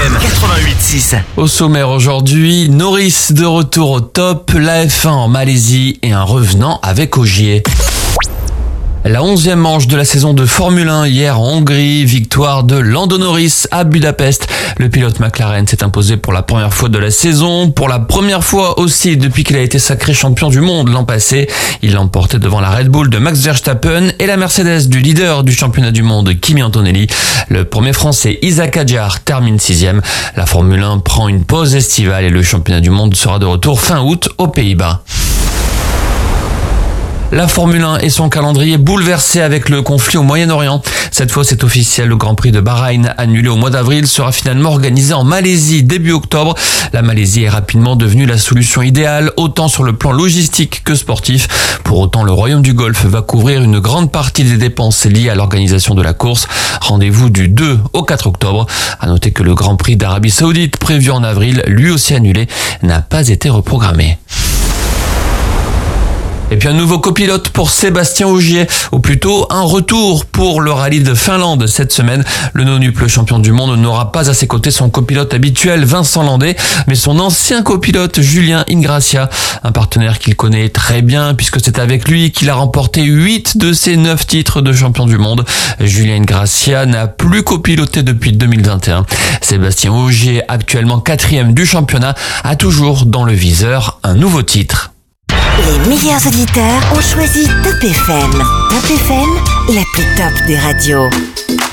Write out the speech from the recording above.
FM 88.6. Au sommaire aujourd'hui, Norris de retour au top, la F1 en Malaisie et un revenant avec Ogier. La 11e manche de la saison de Formule 1 hier en Hongrie, victoire de Lando Norris à Budapest. Le pilote McLaren s'est imposé pour la première fois de la saison, pour la première fois aussi depuis qu'il a été sacré champion du monde l'an passé. Il l'a emporté devant la Red Bull de Max Verstappen et la Mercedes du leader du championnat du monde Kimi Antonelli. Le premier français Isaac Hadjar termine 6e. La Formule 1 prend une pause estivale et le championnat du monde sera de retour fin août aux Pays-Bas. La Formule 1 et son calendrier bouleversé avec le conflit au Moyen-Orient. Cette fois, c'est officiel. Le Grand Prix de Bahreïn, annulé au mois d'avril, sera finalement organisé en Malaisie début octobre. La Malaisie est rapidement devenue la solution idéale, autant sur le plan logistique que sportif. Pour autant, le Royaume du Golfe va couvrir une grande partie des dépenses liées à l'organisation de la course. Rendez-vous du 2 au 4 octobre. À noter que le Grand Prix d'Arabie Saoudite, prévu en avril, lui aussi annulé, n'a pas été reprogrammé. Et puis un nouveau copilote pour Sébastien Ogier, ou plutôt un retour pour le rallye de Finlande cette semaine. Le nonuple champion du monde n'aura pas à ses côtés son copilote habituel Vincent Landé, mais son ancien copilote Julien Ingrassia, un partenaire qu'il connaît très bien puisque c'est avec lui qu'il a remporté 8 de ses 9 titres de champion du monde. Julien Ingrassia n'a plus copiloté depuis 2021. Sébastien Ogier, actuellement 4e du championnat, a toujours dans le viseur un nouveau titre. Les meilleurs auditeurs ont choisi Top FM. Top FM, la plus top des radios.